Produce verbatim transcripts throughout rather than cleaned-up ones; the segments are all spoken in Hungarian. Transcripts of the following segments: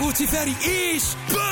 Rákóczi Feri és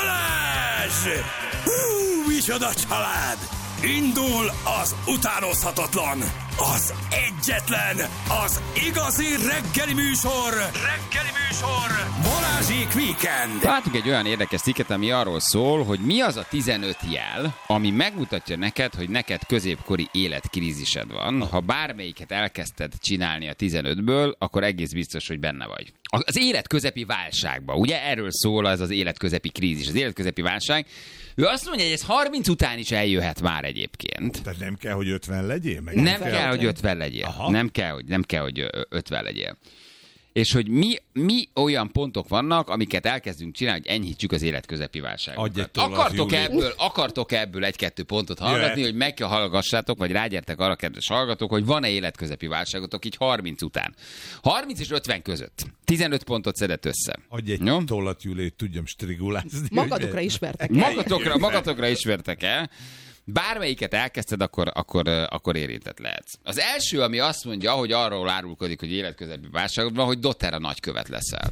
Balázs! Hú, micsoda család! Indul az utánozhatatlan, az egyetlen, az igazi reggeli műsor, reggeli műsor, Balázsék Weekend. Látunk egy olyan érdekes cikket, ami arról szól, hogy mi az a tizenöt jel, ami megmutatja neked, hogy neked középkori életkrízised van. Ha bármelyiket elkezdted csinálni a tizenötből, akkor egész biztos, hogy benne vagy. Az életközepi válságban, ugye erről szól ez az életközepi krízis, az életközepi válság. Ő azt mondja, hogy ez harminc után is eljöhet már egyébként. Tehát nem kell, hogy ötven legyél? Meg Nem, nem kell, kell, hogy ötven legyél. Aha. Nem kell, hogy, nem kell, hogy ötven legyél. És hogy mi, mi olyan pontok vannak, amiket elkezdünk csinálni, hogy enyhítsük az életközepi válságokat. Akartok ebből, akartok ebből egy-kettő pontot hallgatni, Jöhet. hogy meg kell hallgassátok, vagy rágyertek arra, kedves hallgatók, hogy van-e életközepi válságotok így harminc után. harminc és ötven között. tizenöt pontot szedett össze. Adj egy Jó? tollat, Júli, hogy tudjam strigulázni. Magadokra ismertek. Magatokra, magatokra ismertek el. Bármelyiket elkezdted, akkor, akkor, akkor érintett lehetsz. Az első, ami azt mondja, hogy arról árulkodik, hogy életközepi válságod van, hogy Dotera nagykövet leszel.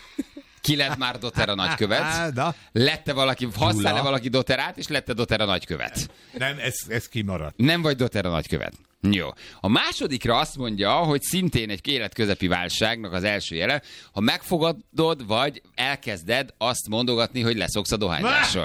Ki lett már Dotera nagykövet? Lette valaki, használ-e valaki Doterát, és lette Dotera nagykövet? Nem, ez, ez kimaradt. Nem vagy Dotera nagykövet. Jó. A másodikra azt mondja, hogy szintén egy életközepi válságnak az első jele, ha megfogadod, vagy elkezded azt mondogatni, hogy leszoksz a dohányzásról.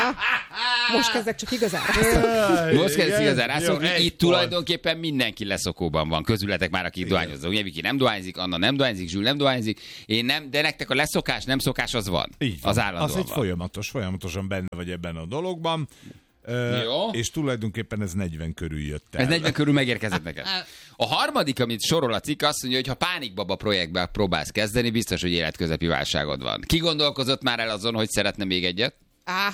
Most kezdek csak igazán. Most kezdesz igazán rászokni, Jó, itt tulajdonképpen mindenki leszokóban van. Közületek már, akik dohányoznak. Ugye Viki nem dohányzik, Anna nem dohányzik, Zsül nem dohányzik, én nem, de nektek a leszokás, nem szokás az van. Így van. Az állandóan Az egy van. folyamatos, folyamatosan benne vagy ebben a dologban. Jó. És tulajdonképpen ez negyven körül jött el. Ez negyven körül megérkezett neked. A harmadik, amit sorol a cikk, azt mondja, hogy ha Pánikbaba projektbe próbálsz kezdeni, biztos, hogy életközepi válságod van. Ki gondolkozott már el azon, hogy szeretne még egyet? Á,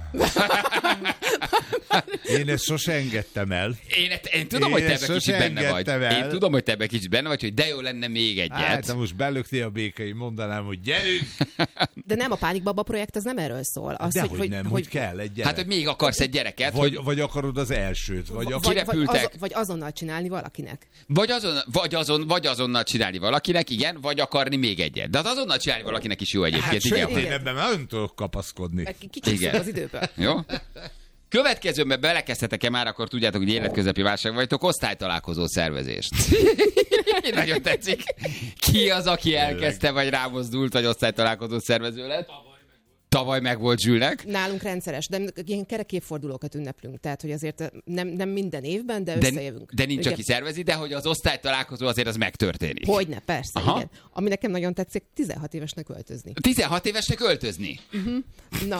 Én ezt sose engedtem el. Én, én tudom, Én hogy te ezt ebben kicsit sosem benne vagy. engedtem el. Én tudom, hogy te ebben kicsit benne vagy, hogy de jó lenne még egyet. Hát, ha most belökné a békei, mondanám, hogy gyerünk! de nem, a Pánikbaba projekt az nem erről szól. Az, De hogy, hogy, hogy, nem, hogy, hogy kell egy gyerek. Hát, hogy még akarsz egy gyereket, vagy, hogy vagy akarod az elsőt, vagy, vagy, akar... vagy, kirepültek. az, vagy azonnal csinálni valakinek. Vagy, azon, vagy, azon, vagy azonnal csinálni valakinek, igen, vagy akarni még egyet. De az azonnal csinálni valakinek is jó egyébként. Hát igen, sőt, hogy- én ebben már ön tudok kapaszkodni. Kicsit Igen. szól az időből. Jó? Következőben belekezdhetek-e már, akkor tudjátok, hogy életközepi válság vagytok, osztálytalálkozó szervezést. Nagyon tetszik. Ki az, aki elkezdte, vagy rámozdult, vagy osztálytalálkozó szervező lett? Tavaly meg volt Zsülnek. Nálunk rendszeres, de ilyen kerek évfordulókat ünneplünk, tehát hogy azért nem, nem minden évben, de De, összejövünk. de nincs, Igen. aki szervezi, de hogy az osztálytalálkozó azért az megtörténik. Hogyne, persze, Aha. igen. Ami nekem nagyon tetszik, tizenhat évesnek öltözni. tizenhat évesnek öltözni. Na,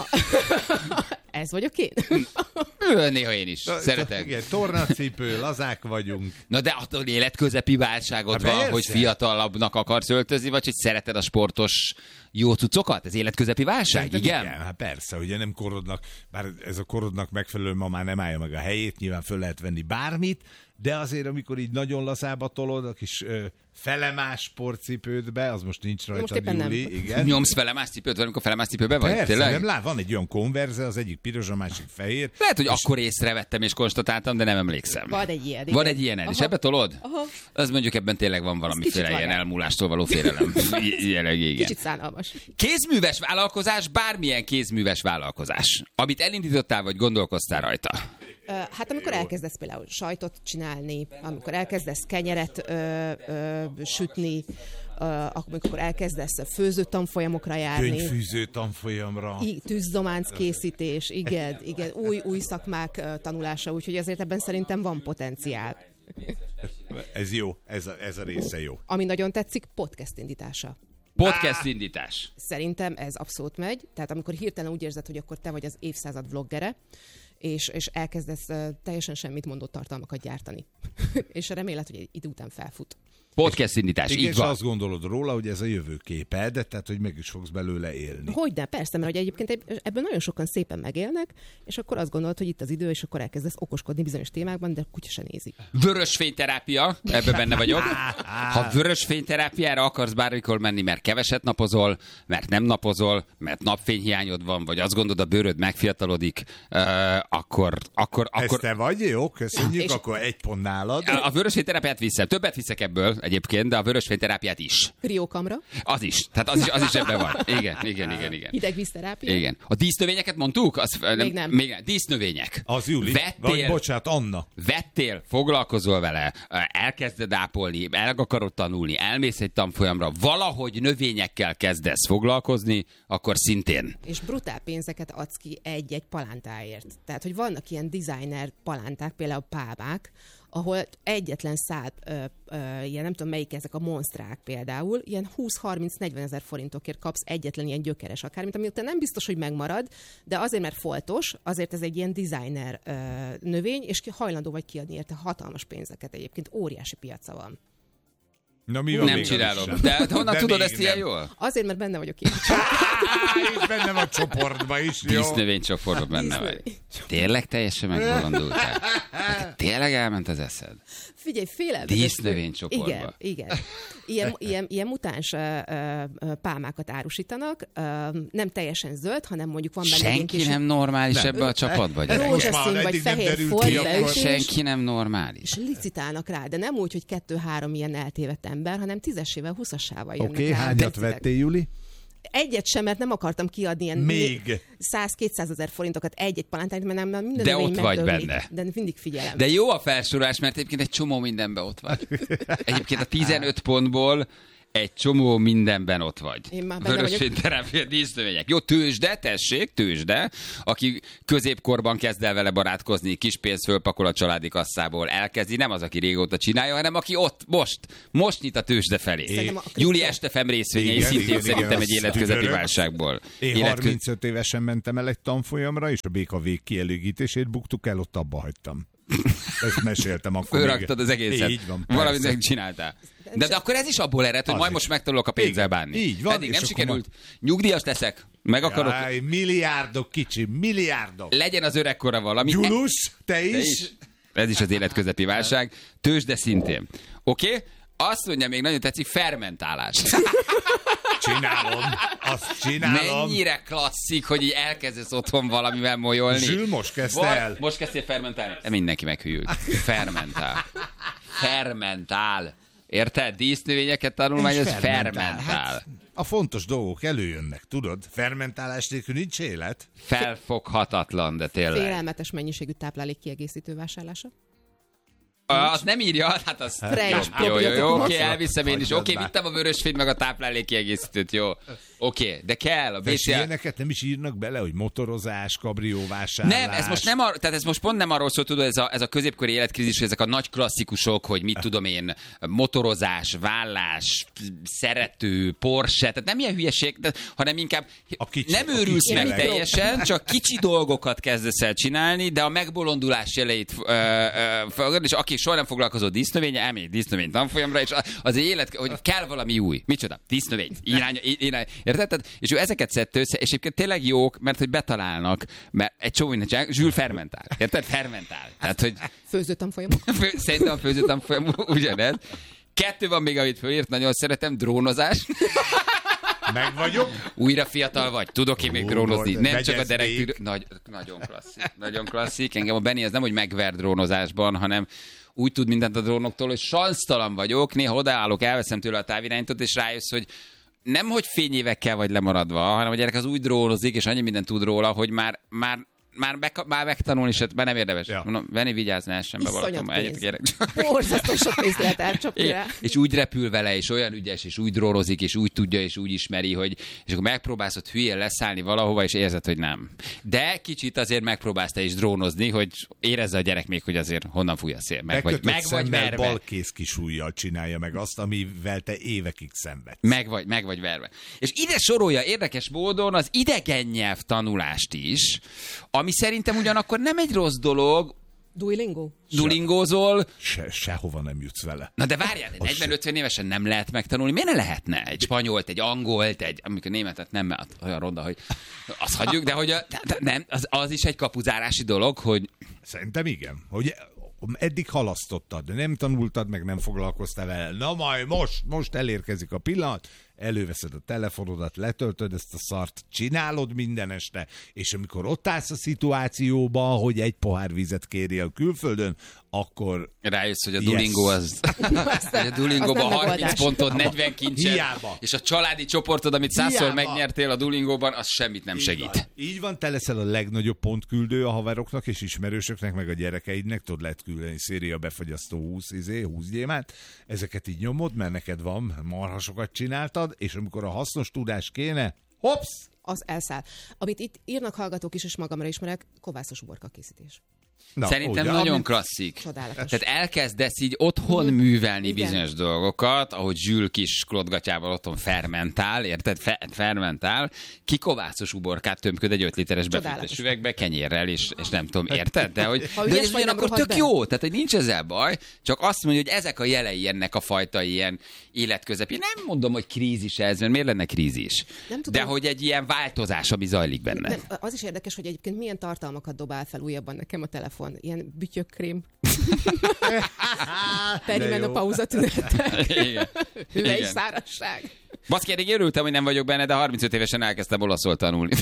ez vagyok én. Ő, néha én is. Szeretek. Igen, tornacipő, lazák vagyunk. Na de attól életközepi válságod Hát van, persze. hogy fiatalabbnak akarsz öltözni, vagy hogy szereted a sportos jó cuccokat? Ez életközepi válság, Szerintem igen? igen? Hát persze, ugye nem korodnak, bár ez a korodnak megfelelően ma már nem állja meg a helyét, nyilván föl lehet venni bármit, de azért, amikor így nagyon lazába tolod, a kis ö, felemás sportcipődbe, az most nincs rajta, Most éppen nem. Júli, igen. Nyomsz felemás cipőt, amikor felemás cipőben vagy? Persze, Tényleg? nem lát, van egy olyan konverze, az egyik piros, a másik fehér. Lehet, hogy akkor észrevettem és konstatáltam, de nem emlékszem. Van egy ilyen. Van igen. egy ilyen el, és Aha. ebbe tolod? Aha. Az mondjuk ebben tényleg van valamiféle kicsit ilyen vagány. elmúlástól való félelem. Jelenleg igen. Kicsit szánalmas. Kézműves vállalkozás, bármilyen kézműves vállalkozás, amit elindítottál, vagy gondolkoztál rajta. Ö, Hát amikor elkezdesz például sajtot csinálni, amikor elkezdesz kenyeret ö, ö, sütni, ö, amikor elkezdesz főző tanfolyamokra járni, Könyvfűző tanfolyamra. i- tűzzománc készítés, igen, igen, új, új szakmák ö, tanulása, úgyhogy azért ebben szerintem van potenciál. Ez jó, ez a, ez a része jó. Ami nagyon tetszik, podcast indítása. Podcast indítás. Szerintem ez abszolút megy, tehát amikor hirtelen úgy érzed, hogy akkor te vagy az évszázad vloggere, és, és elkezdesz uh, teljesen semmit mondó tartalmakat gyártani. És reméled, hogy egy idő után felfut. Podcast indítás, Igen, így és van. azt gondolod róla, hogy ez a jövőképed, tehát hogy meg is fogsz belőle élni. Hogyne, persze, mert hogy egyébként ebb- ebből nagyon sokan szépen megélnek, és akkor azt gondolod, hogy itt az idő, és akkor elkezdesz okoskodni bizonyos témákban, de a kutya se nézi. Vörösfényterápia, ebben benne vagyok. Ha vörösfényterápiára akarsz bármikor menni, mert keveset napozol, mert nem napozol, mert napfényhiányod van, vagy azt gondolod, a bőröd megfiatalodik, uh, akkor... akkor, Ez akkor te vagy, jó, köszönjük, És- akkor egy pont nálad. a vörösfényterápiát viszem. Többet viszek ebből egyébként, de a vörösfényterápiát is. Kriókamra. Az is. Tehát az is, az is ebben van. Igen, igen, igen, igen. Hidegvízterápia. Igen. A dísznövényeket mondtuk? Az, Még nem. Még nem. Dísznövények. Az Júli. Vettél, Vagy bocsánat, Anna. vettél, foglalkozol vele, elkezded ápolni, el akarod tanulni, elmész egy tanfolyamra, valahogy növényekkel kezdesz foglalkozni, akkor szintén. És brutál pénzeket adsz ki egy-egy palántáért. Tehát, hogy vannak ilyen designer palánták, például pálmák, ahol egyetlen szál, ö, ö, ilyen nem tudom melyik ezek a monsztrák például, ilyen húsz-harminc-negyven ezer forintokért kapsz egyetlen ilyen gyökeres akármit, ami utána nem biztos, hogy megmarad, de azért, mert foltos, azért ez egy ilyen designer ö, növény, és ki hajlandó vagy kiadni érte hatalmas pénzeket egyébként, óriási piaca van. Na, mi van Nem még csinálom. az De honnan De tudod még ezt ilyen nem. jól? Azért, mert benne vagyok én. És bennem a csoportban is, jó? Dísznövénycsoportban benne vagy. Tényleg teljesen megbolondultál? Hát tényleg elment az eszed? Figyelj, félelmetes. Dísznövénycsoportba. Igen, igen. Ilyen, ilyen, ilyen mutáns uh, uh, pálmákat árusítanak, uh, nem teljesen zöld, hanem mondjuk van benne egy Senki kis nem normális ebbe a csapatba, gyerek? rózsaszín Már vagy eddig nem fehér derült folt ki, akkor beütés, Senki nem normális. és licitálnak rá, de nem úgy, hogy kettő-három ilyen eltévedt ember, hanem tízesével, húszasával jönnek Oké, okay, rá. hányat Tetszik. vettél, Júli? Egyet sem, mert nem akartam kiadni ilyen Még. száz-kétszázezer forintokat egy-egy palántányt, mert nem, minden De növény ott vagy megdöglik. benne. De mindig figyelem. De jó a felsorolás, mert egyébként egy csomó mindenben ott vagy. Egyébként a tizenöt pontból egy csomó mindenben ott vagy. Én már benne vagyok. Vörösfényterápia, dísznövények. Jó, tőzsde, tessék, tőzsde, aki középkorban kezd el vele barátkozni, kis pénzt fölpakol a családi kasszából, elkezdi, nem az, aki régóta csinálja, hanem aki ott, most, most nyit a tőzsde felé. Szerintem a- Júli Estefem részvényei Igen, szintén igen, szerintem igen, egy az életközepi tüdörök. válságból. Én Életkö- harmincöt évesen mentem el egy tanfolyamra, és a béka vég kielégítését buktuk el, ott abba hagytam. Ezt meséltem akkor. Fölraktad még. az egészet. Így van, Valamit persze. megcsináltál. De, de akkor ez is abból ered, hogy Az majd is. most megtanulok a pénzzel Igen, bánni. így van, Eddig és nem akkor sikerült. Nyugdíjas leszek, meg akarok. Jaj, milliárdok, kicsi, milliárdok. Legyen az öregkora valami. Gyulus, te De is? is. Ez is az életközepi válság. Tőzsde szintén. Oké? Okay? Azt mondja, még nagyon tetszik, fermentálás. Csinálom, azt csinálom. Mennyire klasszik, hogy így elkezdesz otthon valamivel molyolni. Zsül most kezdte Vagy- el. Most kezdtél fermentálni? Mindenki meghűlt. Fermentál. Fermentál. Érted? Dísznövényeket tanulmányoz, És fermentál. Hát, a fontos dolgok előjönnek, tudod? Fermentálás nélkül nincs élet. Felfoghatatlan, de tényleg. Félelmetes mennyiségű táplálék kiegészítő vásárlása. Az nem írja, hát az... Fresh, Jó, jó, jó, jó, oké, Hagyjad elviszem én is. már. Oké, vittem a vörösfényt meg a táplálék kiegészítőt, jó. Oké, de kell a bé És cé el... ilyeneket nem is írnak bele, hogy motorozás, kabrióvásárlás. Nem, ez most nem ar- tehát ez most pont nem arról szól, tudod, ez a, ez a középkori életkrízis, hogy ezek a nagy klasszikusok, hogy mit tudom én, motorozás, vállás, szerető, Porsche, tehát nem ilyen hülyeség, de, hanem inkább A kicsi, nem a őrülsz kicsi meg leg- teljesen, csak kicsi dolgokat kezdesz el csinálni, de a megbolondulás jeleit ö, ö, fogadod, és aki soha nem foglalkozott dísznövénye, elmegy dísznövény tanfolyamra, és az egy élet, hogy kell valami új. Micsoda? Dísznövény. Irány, irány, érted? Tehát, és ő ezeket szedte össze, és egyébként tényleg jók, mert hogy betalálnak, mert egy csomó mindent csinál, Zsül fermentál. Érted? Fermentál. Tehát, hogy Főzőtanfolyamok. fő, szerintem a főzőtanfolyam ugyanez. Kettő van még, amit fölírt, nagyon szeretem, drónozás. Meg vagyok. Újra fiatal vagy, tudok én még Ó, drónozni. Lord, Nem megy csak a ez derek még. tűr... Nagy, nagyon klasszik, nagyon klasszik. Engem a Benny az nem, hogy megver drónozásban, hanem úgy tud mindent a drónoktól, hogy sansztalan vagyok, néha odaállok, elveszem tőle a távirányítót, és rájössz, hogy nem, hogy fényévekkel vagy lemaradva, hanem a gyerek az úgy drónozik, és annyi mindent tud róla, hogy már, már Már, be, már megtanulni, és már nem érdemes. Ja. Mondom, venni, vigyázni, essen be Iszonyat valakom. Egyet pénz. gyerek. Borzasztó sok pénzt lehet elcsapni rá. És úgy repül vele, és olyan ügyes, és úgy drónozik, és úgy tudja, és úgy ismeri, hogy és akkor megpróbálsz ott hülyén leszállni valahova, és érzed, hogy nem. De kicsit azért megpróbálsz te is drónozni, hogy érezze a gyerek még, hogy azért honnan fúj a szél. Meg vagy, meg vagy verve. balkész kis ujjal csinálja meg azt, amivel te évekig szenvedsz. Meg vagy, meg vagy verve. És ide sorolja érdekes módon az idegen nyelv tanulást is, ami szerintem ugyanakkor nem egy rossz dolog, Duolingo? dulingózol. Se, sehova nem jutsz vele. Na de várjál, negyven-ötven évesen nem lehet megtanulni. Miért ne lehetne? Egy spanyolt, egy angolt, egy, amikor németet nem, mert olyan ronda, hogy azt hagyjuk, de hogy a, de, de nem, az, az is egy kapuzárási dolog, hogy Szerintem igen. Hogy eddig halasztottad, de nem tanultad, meg nem foglalkoztál vele. Na majd most, most elérkezik a pillanat, előveszed a telefonodat, letöltöd ezt a szart, csinálod minden este, és amikor ott állsz a szituációba, hogy egy pohár vizet kérjél külföldön, akkor... Rájössz, hogy a Yes. Duolingo az... hogy a Duolingóban Az nem harminc megoldás. pontod, negyven kincsed, Hiába. és a családi csoportod, amit százszor Hiába. megnyertél a Duolingóban, az semmit nem Így segít. van. Így van, te leszel a legnagyobb pontküldő a haveroknak és ismerősöknek, meg a gyerekeidnek, tudod, lehet küldeni széria befagyasztó húsz izé, húsz gyémánt, ezeket így nyomod, mert neked van, marha sokat csináltad, és amikor a hasznos tudás kéne, hopsz! Az elszáll. Amit itt írnak hallgatók is, és magamra ismerek, kovászos uborka készítés. Na, Szerintem ugye, nagyon amit- klasszik. Csodálatos. Tehát elkezdesz így otthon művelni Igen. bizonyos dolgokat, ahogy Zsül kis klotgatyával otthon fermentál, érted? Fe- fermentál, kikovászos uborkát tömköd egy öt literes befőttes Csodálatos. üvegbe, kenyérrel, és, és nem tudom, érted? De hogy, Ha de ügyes ez vagy, nem ugyanakkor rohad tök be. jó, tehát hogy nincs ezzel baj, csak azt mondja, hogy ezek a jelei ennek a fajta ilyen életközepén. Nem mondom, hogy krízis ez, mert miért lenne krízis? Nem tudom. De hogy egy ilyen változás, ami zajlik benne. Nem, az is érdekes, hogy egyébként milyen tartalmakat dobál fel újabban nekem a telefon. Ilyen bütyökkrém. Perimenopauza tünetek. Igen. Hüvely Igen. szárazság. Baszki, eddig örültem, hogy nem vagyok benne, de harmincöt évesen elkezdtem olaszul tanulni.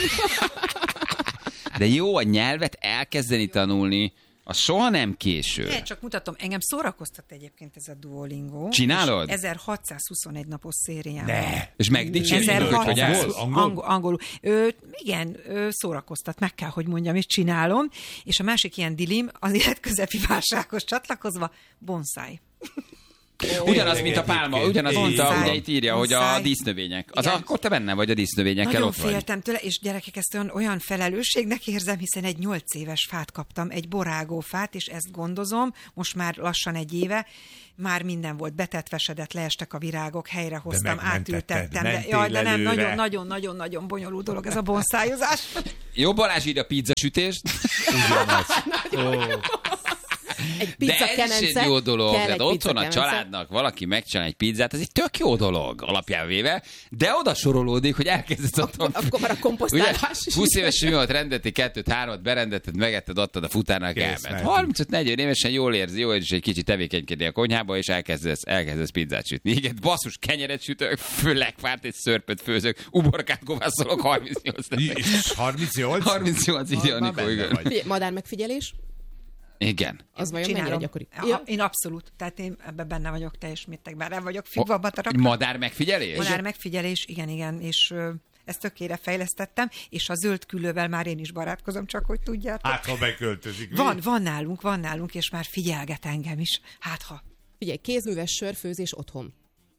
De jó, a nyelvet elkezdeni tanulni, az soha nem késő. Ne, csak mutatom, engem szórakoztat egyébként ez a Duolingo. Csinálod? És ezerhatszázhuszonegy napos szériában. Ne! És megdicsérjük, hogy hogy ezerhatszáz állsz. Angol? angol, angolul. Ö, igen, ö, szórakoztat, meg kell, hogy mondjam, és csinálom. És a másik ilyen dilim, az életközepi válsághoz csatlakozva, bonsai. Ugyanaz, mint a pálma, ugyanaz, mint a, Bonsai. ugye itt írja, hogy a Bonsai. dísznövények. Az Igen. akkor te benne vagy a dísznövényekkel, Nagyon ott vagy. féltem tőle, és gyerekek, ezt olyan, olyan felelősségnek érzem, hiszen egy nyolc éves fát kaptam, egy borágófát, és ezt gondozom, most már lassan egy éve, már minden volt, betetvesedett, leestek a virágok, helyrehoztam, megmentetted, átültettem, de, mentél jaj, de nem, előre. nagyon-nagyon-nagyon bonyolult dolog ez a bonszájozás. Jó, Balázs írja pizzasütést, Ugyanaz. Ó, Egy de pizza ez is kemence, egy jó dolog. kell egy Tehát otthon pizza a kemence. családnak valaki megcsinál egy pizzát, ez egy tök jó dolog alapján véve, de oda sorolódik, hogy elkezdesz otthon. Akkor már a Ugye, komposztálás is. húsz éves mi volt, rendelti kettőt, hármat, berendelted, megetted, adtad a futárnak, Kész, elment. mehetünk. harmincöt-negyven évesen jól érzi, jó, és egy kicsit tevékenykedni a konyhába, és elkezdesz, elkezdesz pizzát sütni. Igen, basszus, kenyeret sütök, főleg fárt egy szörpöt főzök, uborkát kovászolok, harmincnyolc. és harmincnyolc? harmincnyolc, írja Már Anikó, benne igen. vagy. Figyelj, madár megfigyelés, Igen. az vajon mennyire Csinálom. gyakori? Ja, én abszolút. Tehát én ebben benne vagyok teljes mértékben. Nem vagyok függve a Egy batarakra. madár megfigyelés? Madár megfigyelés, igen, igen, és ö, ezt tökére fejlesztettem, és a zöld küllővel már én is barátkozom, csak hogy tudjátok. Hát, ha beköltözik. mi? Van, van nálunk, van nálunk, és már figyelget engem is. Hát ha. Figyelj, kézműves sörfőzés otthon.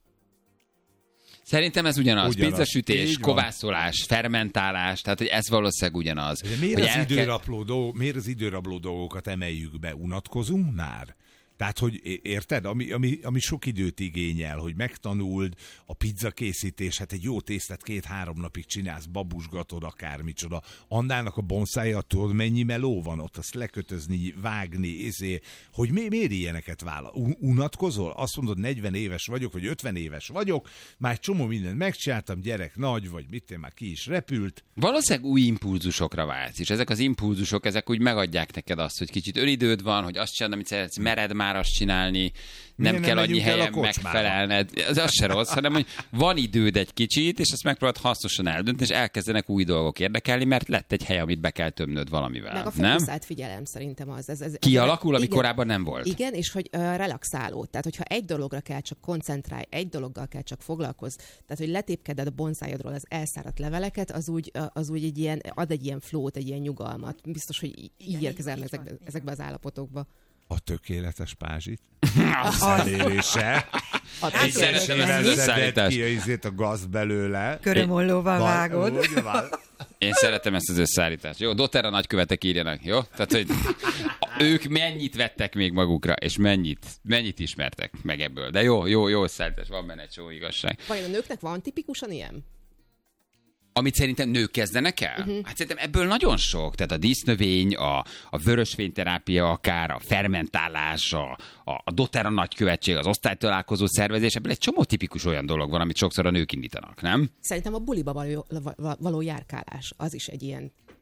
Szerintem ez ugyanaz. Ugyanaz. Pizzasütés, Így van. kovászolás, fermentálás, tehát hogy ez valószínűleg ugyanaz. De miért hogy az, el kell- időrapló dolgok, miért az időrabló dolgokat emeljük be? Unatkozunk már? Tehát, hogy é- érted, ami, ami, ami sok időt igényel, hogy megtanuld a pizza készítés, hát egy jó tésztát két-három napig csinálsz, babusgatod, akármicsoda. Annának a bonszája, tudod, mennyi meló van ott, azt lekötözni, vágni, ezé, hogy mi, miért ilyeneket vállal? Un- unatkozol? Azt mondod, negyven éves vagyok, vagy ötven éves vagyok, már egy csomó mindent megcsináltam, gyerek nagy, vagy mit én már ki is repült. Valószínűleg új impulzusokra válsz, és ezek az impulzusok, ezek úgy megadják neked azt, hogy kicsit önidőd van, hogy azt csinálod, amit szeretsz, mered már azt csinálni, nem Miért kell nem annyi megyünk el a helyen kocsmába? megfelelned. Ez az se rossz, hanem hogy van időd egy kicsit, és azt megpróbálod hasznosan eldönteni, és elkezdenek új dolgok érdekelni, mert lett egy hely, amit be kell tömnöd valamivel. Meg a nem? fókuszált figyelem szerintem az. Ez, ez, Kialakul, ami igen, korábban nem volt. Igen, és hogy uh, relaxáló. Tehát, hogyha egy dologra kell csak koncentrálj, egy dologgal kell csak foglalkozz, tehát, hogy letépkeded a bonszájodról az elszáradt leveleket, az úgy, uh, az úgy egy ilyen, ad egy ilyen flót, egy ilyen nyugalmat. Biztos, hogy í- így érkezel így ezekbe, van, ezekbe az állapotokba. A tökéletes pázsit. Az elérése. Hát, Én szeretem ezt az Szedett összeállítást. ki a, a gaz belőle. Körömollóval Van- vágod. úgy van. Én szeretem ezt az összeállítást. Jó, Doterra nagykövetek írjanak, jó? Tehát, hogy ők mennyit vettek még magukra, és mennyit, mennyit ismertek meg ebből. De jó, jó, jó összeállítás, van benne egy csomó igazság. Vajon a nőknek van tipikusan ilyen? Amit szerintem nők kezdenek el? Uh-huh. Hát szerintem ebből nagyon sok. Tehát a dísznövény, a, a vörösfényterápia, akár a fermentálás, a, a, a doTERRA nagykövetség, az osztálytalálkozó szervezés, ebből egy csomó tipikus olyan dolog van, amit sokszor a nők indítanak, nem? Szerintem a buliba való, való járkálás, az is egy ilyen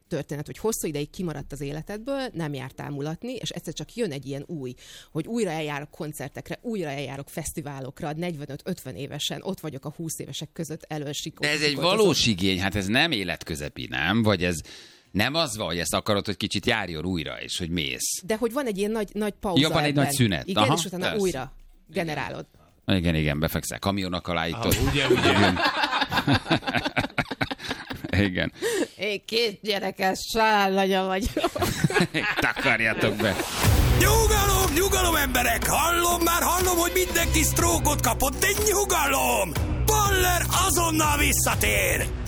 történet, hogy hosszú ideig kimaradt az életedből, nem jártál mulatni, és egyszer csak jön egy ilyen új, hogy újra eljárok koncertekre, újra eljárok fesztiválokra, negyvenöt-ötven évesen, ott vagyok a húsz évesek között elősikor. De ez egy valós igény, hát ez nem életközepi, nem? Vagy ez nem az van, hogy ezt akarod, hogy kicsit járjon újra, és hogy mész. De hogy van egy ilyen nagy, nagy pauza. Ja, van egy ebben. nagy szünet. Igen, Aha, és utána persze. újra generálod. Igen, igen, befekszel kamionnak alá itt ott. Ah, ugye, ugye. Igen. Én két gyerekes családanya vagyok. Takarjatok be. Nyugalom, nyugalom, emberek! Hallom, már hallom, hogy mindenki sztrókot kapott, de nyugalom! Baller azonnal visszatér!